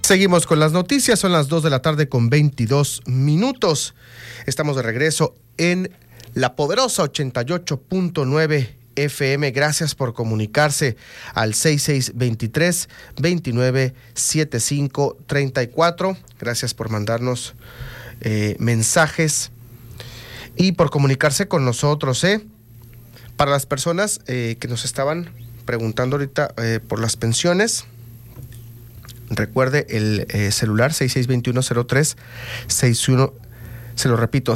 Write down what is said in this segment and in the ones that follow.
Seguimos con las noticias, son las 2 de la tarde con 22 minutos. Estamos de regreso en la poderosa 88.9 FM. Gracias por comunicarse al 6623-297534. Gracias por mandarnos mensajes y por comunicarse con nosotros. Para las personas que nos estaban preguntando ahorita por las pensiones, recuerde el celular 66210361, se lo repito,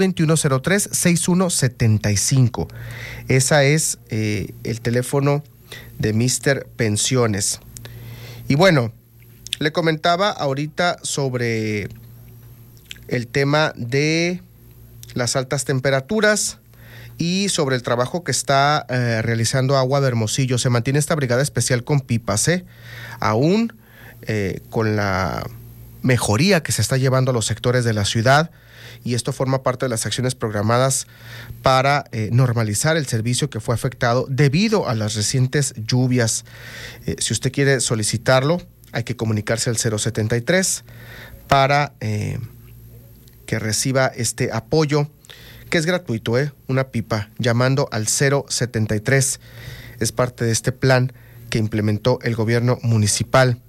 6621036175. Esa es el teléfono de Mr. Pensiones. Y bueno, le comentaba ahorita sobre el tema de las altas temperaturas y sobre el trabajo que está realizando Agua de Hermosillo. Se mantiene esta brigada especial con pipas, aún con la mejoría que se está llevando a los sectores de la ciudad, y esto forma parte de las acciones programadas para normalizar el servicio que fue afectado debido a las recientes lluvias. Si usted quiere solicitarlo, hay que comunicarse al 073 para que reciba este apoyo, que es gratuito, una pipa, llamando al 073. Es parte de este plan que implementó el gobierno municipal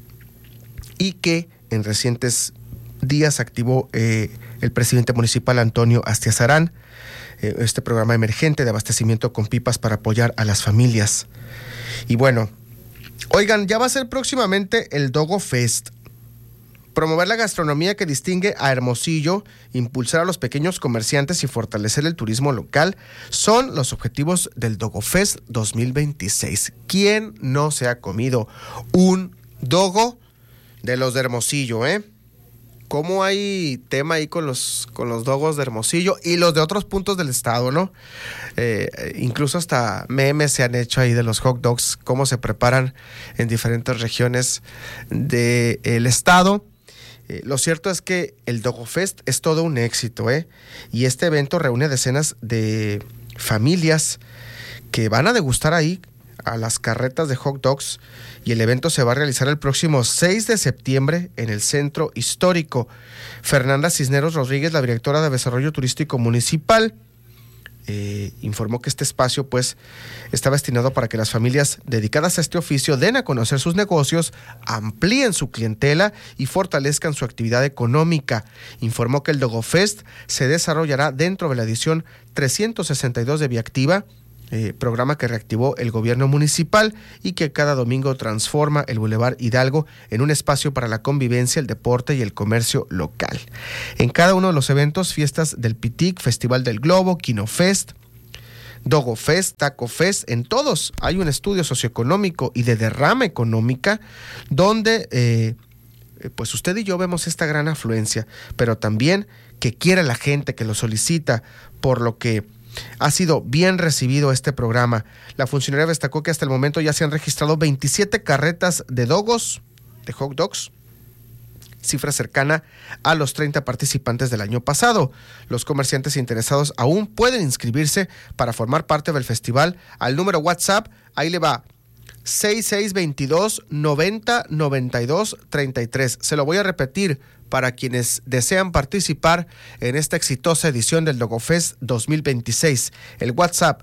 y que en recientes días activó el presidente municipal Antonio Astiazarán, este programa emergente de abastecimiento con pipas para apoyar a las familias. Y bueno, oigan, ya va a ser próximamente el Dogo Fest. Promover la gastronomía que distingue a Hermosillo, impulsar a los pequeños comerciantes y fortalecer el turismo local son los objetivos del Dogo Fest 2026. ¿Quién no se ha comido un dogo de los de Hermosillo, ¿Cómo hay tema ahí con los dogos de Hermosillo y los de otros puntos del estado, no? Incluso hasta memes se han hecho ahí de los hot dogs, cómo se preparan en diferentes regiones del estado. Lo cierto es que el Dogo Fest es todo un éxito, y este evento reúne a decenas de familias que van a degustar ahí a las carretas de hot dogs, y el evento se va a realizar el próximo 6 de septiembre en el Centro Histórico. Fernanda Cisneros Rodríguez, la directora de Desarrollo Turístico Municipal, informó que este espacio pues está destinado para que las familias dedicadas a este oficio den a conocer sus negocios, amplíen su clientela y fortalezcan su actividad económica. Informó que el Dogo Fest se desarrollará dentro de la edición 362 de Viactiva, programa que reactivó el gobierno municipal y que cada domingo transforma el Boulevard Hidalgo en un espacio para la convivencia, el deporte y el comercio local. En cada uno de los eventos, fiestas del Pitic, Festival del Globo, Kino Fest, Dogo Fest, Taco Fest, en todos hay un estudio socioeconómico y de derrama económica donde pues usted y yo vemos esta gran afluencia, pero también que quiere la gente, que lo solicita, por lo que ha sido bien recibido este programa. La funcionaria destacó que hasta el momento ya se han registrado 27 carretas de dogos, de hot dogs, cifra cercana a los 30 participantes del año pasado. Los comerciantes interesados aún pueden inscribirse para formar parte del festival al número WhatsApp, ahí le va, 6622-909233. Se lo voy a repetir para quienes desean participar en esta exitosa edición del Dogo Fest 2026. El WhatsApp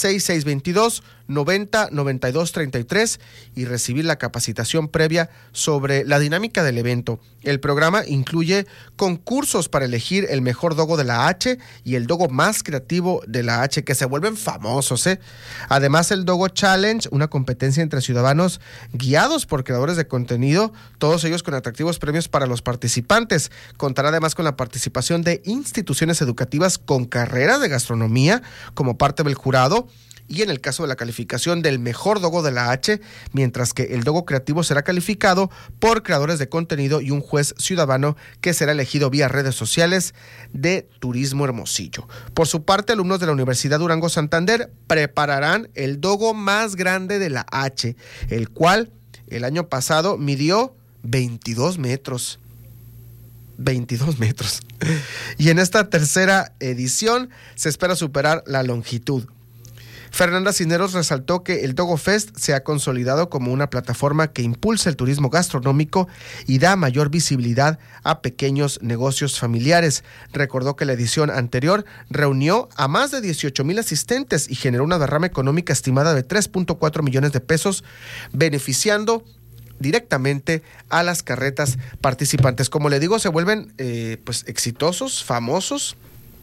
6622-909233 y recibir la capacitación previa sobre la dinámica del evento. El programa incluye concursos para elegir el mejor dogo de la H y el dogo más creativo de la H, que se vuelven famosos, Además, el Dogo Challenge, una competencia entre ciudadanos guiados por creadores de contenido, todos ellos con atractivos premios para los participantes. Contará además con la participación de instituciones educativas con carreras de gastronomía como parte del jurado, y en el caso de la calificación del mejor dogo de la H, mientras que el dogo creativo será calificado por creadores de contenido y un juez ciudadano que será elegido vía redes sociales de Turismo Hermosillo. Por su parte, alumnos de la Universidad Durango Santander prepararán el dogo más grande de la H, el cual el año pasado midió 22 metros. 22 metros. Y en esta tercera edición se espera superar la longitud. Fernanda Cisneros resaltó que el Dogo Fest se ha consolidado como una plataforma que impulsa el turismo gastronómico y da mayor visibilidad a pequeños negocios familiares. Recordó que la edición anterior reunió a más de 18,000 asistentes y generó una derrama económica estimada de 3.4 millones de pesos, beneficiando directamente a las carretas participantes. Como le digo, se vuelven exitosos, famosos.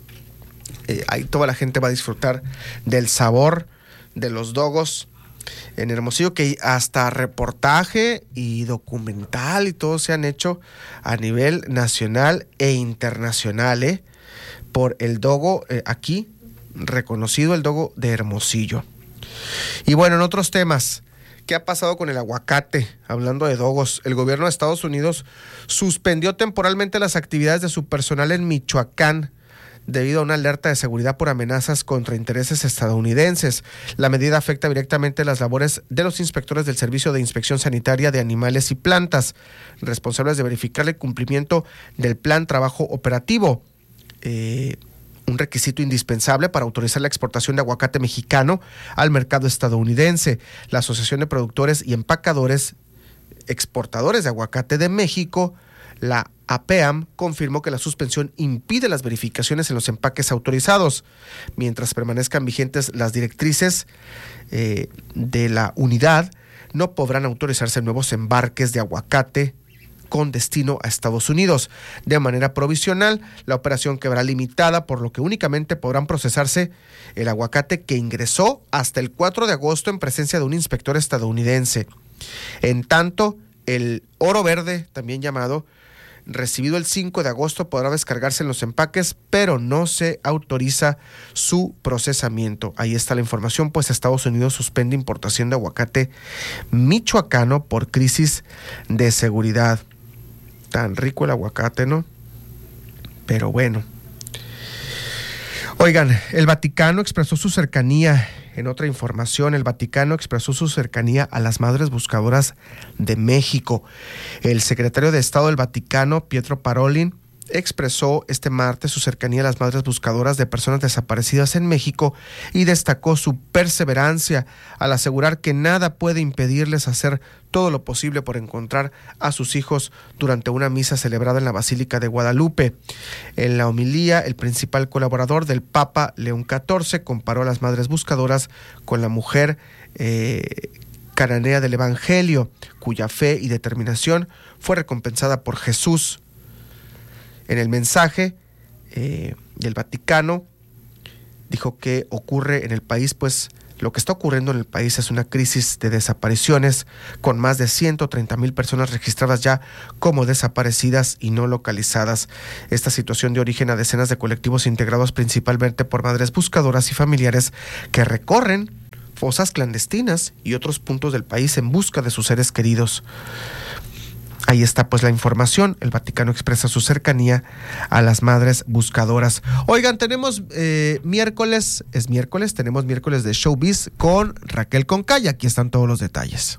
Ahí toda la gente va a disfrutar del sabor de los dogos en Hermosillo, que hasta reportaje y documental y todo se han hecho a nivel nacional e internacional por el dogo aquí reconocido, el dogo de Hermosillo. Y bueno, en otros temas, ¿qué ha pasado con el aguacate? Hablando de dogos, el gobierno de Estados Unidos suspendió temporalmente las actividades de su personal en Michoacán debido a una alerta de seguridad por amenazas contra intereses estadounidenses. La medida afecta directamente las labores de los inspectores del Servicio de Inspección Sanitaria de Animales y Plantas, responsables de verificar el cumplimiento del plan trabajo operativo. Un requisito indispensable para autorizar la exportación de aguacate mexicano al mercado estadounidense. La Asociación de Productores y Empacadores Exportadores de Aguacate de México, la APEAM, confirmó que la suspensión impide las verificaciones en los empaques autorizados. Mientras permanezcan vigentes las directrices de la unidad, no podrán autorizarse nuevos embarques de aguacate con destino a Estados Unidos. De manera provisional, la operación quedará limitada, por lo que únicamente podrán procesarse el aguacate que ingresó hasta el 4 de agosto en presencia de un inspector estadounidense. En tanto, el oro verde, también llamado, recibido el 5 de agosto, podrá descargarse en los empaques, pero no se autoriza su procesamiento. Ahí está la información, pues Estados Unidos suspende importación de aguacate michoacano por crisis de seguridad. Tan rico el aguacate, ¿no? Pero bueno. Oigan, el Vaticano expresó su cercanía. En otra información, el Vaticano expresó su cercanía a las Madres Buscadoras de México. El secretario de Estado del Vaticano, Pietro Parolin, expresó este martes su cercanía a las Madres Buscadoras de personas desaparecidas en México y destacó su perseverancia al asegurar que nada puede impedirles hacer todo lo posible por encontrar a sus hijos durante una misa celebrada en la Basílica de Guadalupe. En la homilía, el principal colaborador del Papa León XIV comparó a las Madres Buscadoras con la mujer cananea del Evangelio, cuya fe y determinación fue recompensada por Jesús. En el mensaje del Vaticano dijo que ocurre en el país, pues lo que está ocurriendo en el país es una crisis de desapariciones, con más de 130,000 personas registradas ya como desaparecidas y no localizadas. Esta situación dio origen a decenas de colectivos integrados principalmente por madres buscadoras y familiares que recorren fosas clandestinas y otros puntos del país en busca de sus seres queridos. Ahí está pues la información. El Vaticano expresa su cercanía a las Madres Buscadoras. Oigan, tenemos miércoles de Showbiz con Raquel Concaya. Aquí están todos los detalles.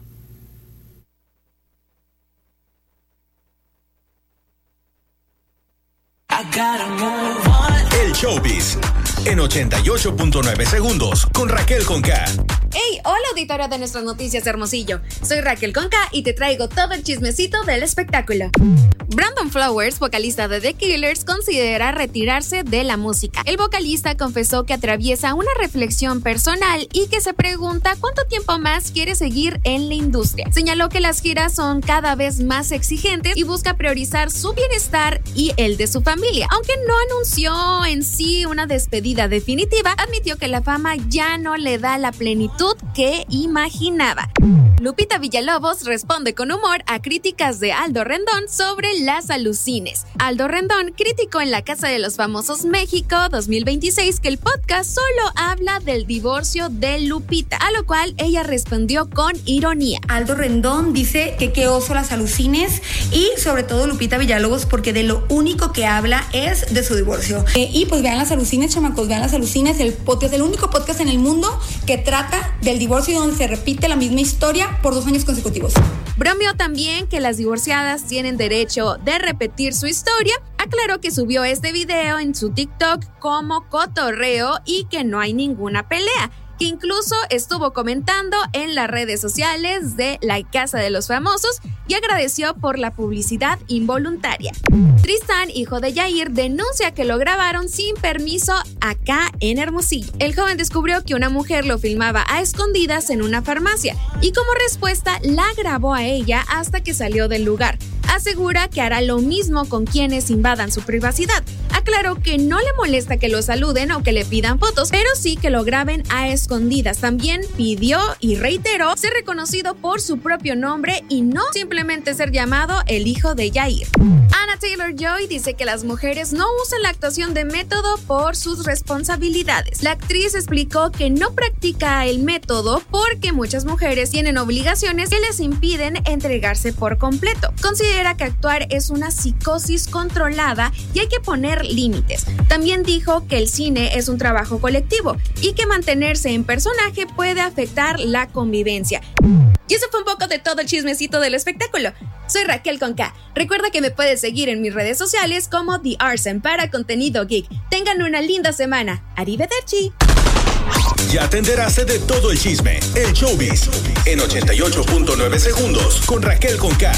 El Showbiz en 88.9 segundos con Raquel Conca. Hey, hola auditorio de nuestras noticias de Hermosillo. Soy Raquel Conca y te traigo todo el chismecito del espectáculo. Brandon Flowers, vocalista de The Killers, considera retirarse de la música. El vocalista confesó que atraviesa una reflexión personal y que se pregunta cuánto tiempo más quiere seguir en la industria. Señaló que las giras son cada vez más exigentes y busca priorizar su bienestar y el de su familia. Aunque no anunció en sí una despedida definitiva, admitió que la fama ya no le da la plenitud que imaginaba. Lupita Villalobos responde con humor a críticas de Aldo Rendón sobre las alucines. Aldo Rendón criticó en la Casa de los Famosos México 2026 que el podcast solo habla del divorcio de Lupita, a lo cual ella respondió con ironía. Aldo Rendón dice que qué oso las alucines y sobre todo Lupita Villalobos porque de lo único que habla es de su divorcio. Y pues vean las alucines, chamacos, vean las alucines, el podcast, el único podcast en el mundo que trata del divorcio y donde se repite la misma historia por 2 años consecutivos. Bromeó también que las divorciadas tienen derecho de repetir su historia. Aclaró que subió este video en su TikTok como cotorreo y que no hay ninguna pelea, que incluso estuvo comentando en las redes sociales de La Casa de los Famosos y agradeció por la publicidad involuntaria. Tristan, hijo de Yair, denuncia que lo grabaron sin permiso acá en Hermosillo. El joven descubrió que una mujer lo filmaba a escondidas en una farmacia y como respuesta la grabó a ella hasta que salió del lugar. Asegura que hará lo mismo con quienes invadan su privacidad. Aclaró que no le molesta que lo saluden o que le pidan fotos, pero sí que lo graben a escondidas. También pidió y reiteró ser reconocido por su propio nombre y no simplemente ser llamado el hijo de Yair. Anna Taylor-Joy dice que las mujeres no usan la actuación de método por sus responsabilidades. La actriz explicó que no practica el método porque muchas mujeres tienen obligaciones que les impiden entregarse por completo. Considera que actuar es una psicosis controlada y hay que poner límites. También dijo que el cine es un trabajo colectivo y que mantenerse en personaje puede afectar la convivencia. Y eso fue un poco de todo el chismecito del espectáculo. Soy Raquel con K. Recuerda que me puedes seguir en mis redes sociales como The Arsen para contenido geek. Tengan una linda semana. Arrivederci. Ya te enteraste de todo el chisme, el showbiz, en 88.9 segundos con Raquel con K.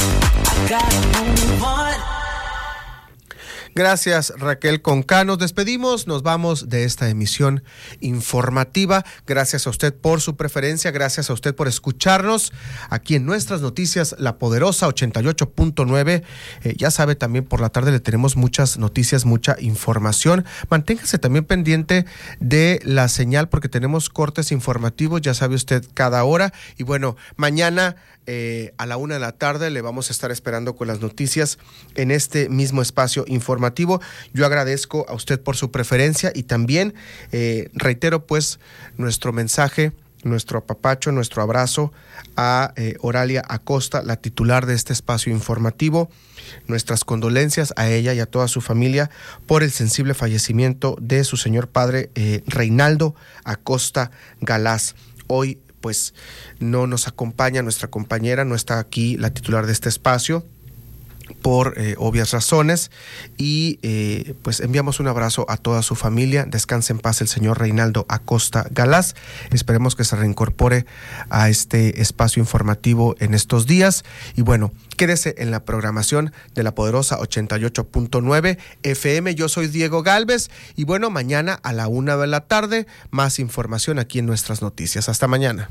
Gracias, Raquel Conca. Nos despedimos, nos vamos de esta emisión informativa. Gracias a usted por su preferencia, gracias a usted por escucharnos aquí en nuestras noticias, La Poderosa 88.9. Ya sabe, también por la tarde le tenemos muchas noticias, mucha información. Manténgase también pendiente de la señal porque tenemos cortes informativos, ya sabe usted, cada hora. Y bueno, mañana a la 1 de la tarde le vamos a estar esperando con las noticias en este mismo espacio informativo. Yo agradezco a usted por su preferencia y también reitero pues nuestro mensaje, nuestro apapacho, nuestro abrazo a Oralia Acosta, la titular de este espacio informativo. Nuestras condolencias a ella y a toda su familia por el sensible fallecimiento de su señor padre Reinaldo Acosta Galás. Hoy pues no nos acompaña nuestra compañera, no está aquí la titular de este espacio por obvias razones y pues enviamos un abrazo a toda su familia. Descanse en paz el señor Reinaldo Acosta Galás. Esperemos que se reincorpore a este espacio informativo en estos días y bueno, quédese en la programación de La Poderosa 88.9 FM. Yo soy Diego Gálvez y bueno, mañana a la 1 de la tarde más información aquí en nuestras noticias. Hasta mañana.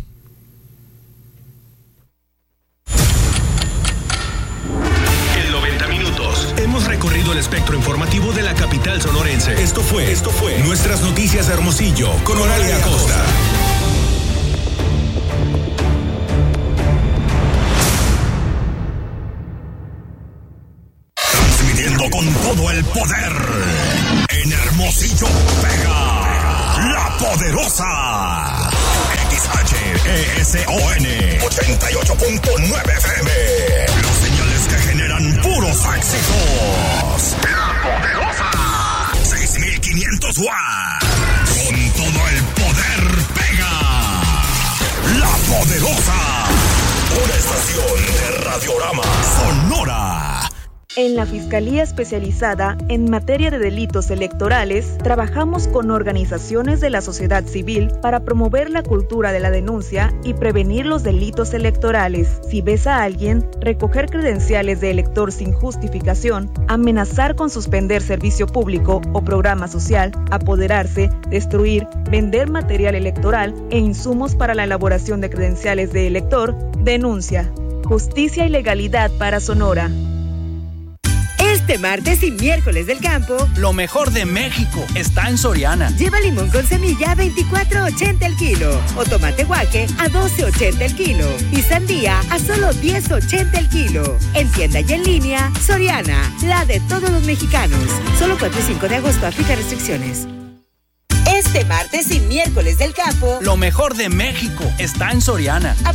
Hemos recorrido el espectro informativo de la capital sonorense. Esto fue Nuestras Noticias Hermosillo con Oralia Acosta. Transmitiendo con todo el poder. En Hermosillo pega La Poderosa. XHESON 88.9 FM. Los señales que generan puros éxitos. La Poderosa 6500 watts. Con todo el poder pega. La Poderosa. Una estación de Radiorama Sonora. En la Fiscalía Especializada en Materia de Delitos Electorales, trabajamos con organizaciones de la sociedad civil para promover la cultura de la denuncia y prevenir los delitos electorales. Si ves a alguien recoger credenciales de elector sin justificación, amenazar con suspender servicio público o programa social, apoderarse, destruir, vender material electoral e insumos para la elaboración de credenciales de elector, denuncia. Justicia y legalidad para Sonora. Este martes y miércoles del campo, lo mejor de México está en Soriana. Lleva limón con semilla a $24.80 el kilo o tomate guaque a $12.80 el kilo y sandía a solo $10.80 el kilo. En tienda y en línea, Soriana, la de todos los mexicanos. Solo 4 y 5 de agosto, aplica restricciones. Este martes y miércoles del campo, lo mejor de México está en Soriana.